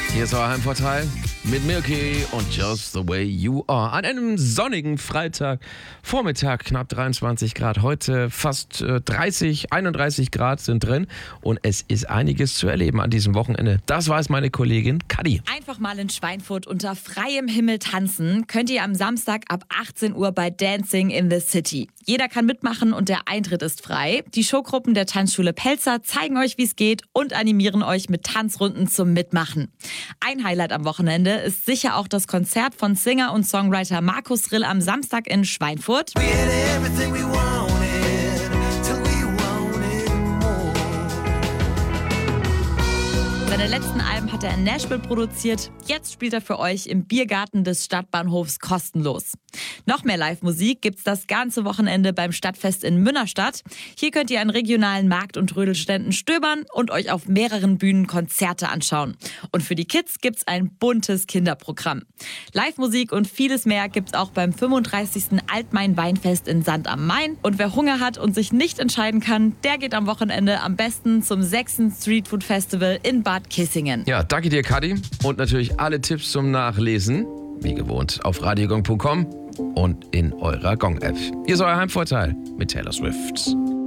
Hier ist euer Heimvorteil mit Milky und Just the Way You Are. An einem sonnigen Freitag, Vormittag, knapp 23 Grad. Heute fast 31 Grad sind drin. Und es ist einiges zu erleben an diesem Wochenende. Das weiß meine Kollegin Kadi. Einfach mal in Schweinfurt unter freiem Himmel tanzen könnt ihr am Samstag ab 18 Uhr bei Dancing in the City. Jeder kann mitmachen und der Eintritt ist frei. Die Showgruppen der Tanzschule Pelzer zeigen euch, wie es geht und animieren euch mit Tanzrunden zum Mitmachen. Ein Highlight am Wochenende ist sicher auch das Konzert von Singer und Songwriter Markus Rill am Samstag in Schweinfurt. Seine letzten Alben hat er in Nashville produziert. Jetzt spielt er für euch im Biergarten des Stadtbahnhofs kostenlos. Noch mehr Live-Musik gibt's das ganze Wochenende beim Stadtfest in Münnerstadt. Hier könnt ihr an regionalen Markt- und Rödelständen stöbern und euch auf mehreren Bühnen Konzerte anschauen. Und für die Kids gibt's ein buntes Kinderprogramm. Live-Musik und vieles mehr gibt's auch beim 35. Altmain-Weinfest in Sand am Main. Und wer Hunger hat und sich nicht entscheiden kann, der geht am Wochenende am besten zum 6. Streetfood Festival in Bad Kissingen. Ja, danke dir, Kadi. Und natürlich alle Tipps zum Nachlesen, wie gewohnt, auf radiogong.com und in eurer Gong-App. Hier ist euer Heimvorteil mit Taylor Swift.